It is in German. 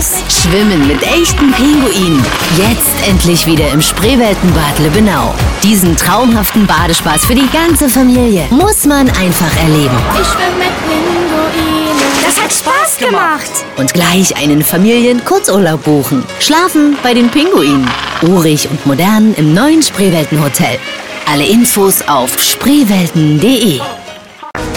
los. Schwimmen mit echten Pinguinen. Jetzt endlich wieder im Spreeweltenbad Lübbenau. Diesen traumhaften Badespaß für die ganze Familie muss man einfach erleben. Ich schwimme mit Pinguinen. Das hat Spaß gemacht. Und gleich einen Familien-Kurzurlaub buchen. Schlafen bei den Pinguinen. Urig und modern im neuen Spreeweltenhotel. Alle Infos auf spreewelten.de.